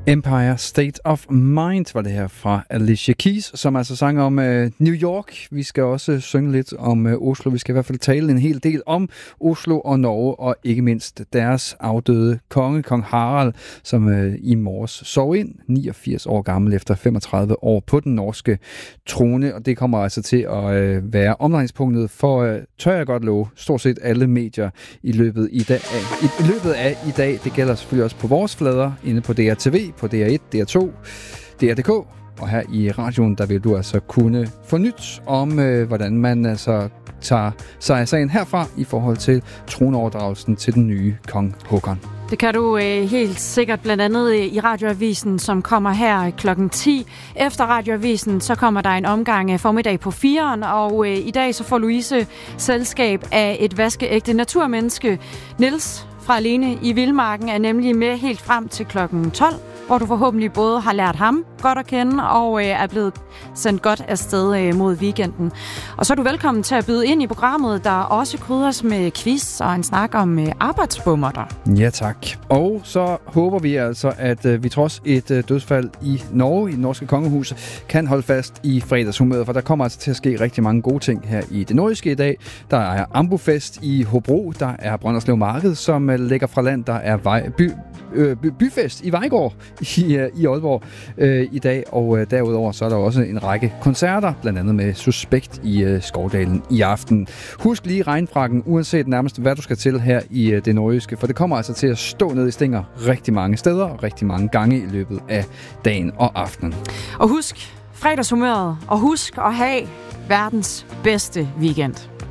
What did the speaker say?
Empire State of Mind var det her fra Alicia Keys, som altså sang om New York. Vi skal også synge lidt om Oslo. Vi skal i hvert fald tale en hel del om Oslo og Norge, og ikke mindst deres afdøde konge, kong Harald, som i morges sov ind, 89 år gammel efter 35 år på den norske trone. Og det kommer altså til at være omdrejningspunktet for, tør jeg godt love, stort set alle medier i løbet af i dag. Det gælder selvfølgelig også på vores flader, inde på DRTV, på DR1, DR2, DR.dk, og her i radioen, der vil du altså kunne få nyt om, hvordan man altså tager sig af sagen herfra i forhold til troneoverdragelsen til den nye kong Håkon. Det kan du helt sikkert blandt andet i Radioavisen, som kommer her klokken 10. Efter Radioavisen, så kommer der en omgang formiddag på 4'eren, og i dag så får Louise selskab af et vaskeægte naturmenneske. Niels fra Alene i Vildmarken er nemlig med helt frem til klokken 12, hvor du forhåbentlig både har lært ham godt at kende og er blevet sendt godt afsted mod weekenden. Og så er du velkommen til at byde ind i programmet, der også krydres med quiz og en snak om arbejdsbummerter. Ja, tak. Og så håber vi altså, at vi trods et dødsfald i Norge, i det norske kongehus, kan holde fast i fredagshumøret, for der kommer altså til at ske rigtig mange gode ting her i det nordiske i dag. Der er Ambofest i Hobro, der er Brønderslev Marked, som ligger fra land, der er byfest i Vejgaard i Aalborg i dag, og derudover så er der også en række koncerter, blandt andet med Suspekt i Skovdalen i aften. Husk lige regnfrakken, uanset nærmest hvad du skal til her i det nordjyske, for det kommer altså til at stå ned i stænger rigtig mange steder og rigtig mange gange i løbet af dagen og aftenen. Og husk fredagshumøret, og husk at have verdens bedste weekend.